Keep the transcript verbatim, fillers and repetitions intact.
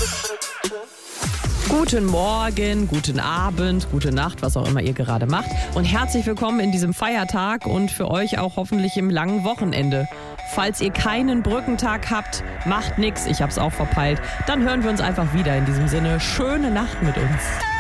Guten Morgen, guten Abend, gute Nacht, was auch immer ihr gerade macht. Und herzlich willkommen in diesem Feiertag und für euch auch hoffentlich im langen Wochenende. Falls ihr keinen Brückentag habt, macht nix, ich hab's auch verpeilt. Dann hören wir uns einfach wieder. In diesem Sinne, schöne Nacht mit uns.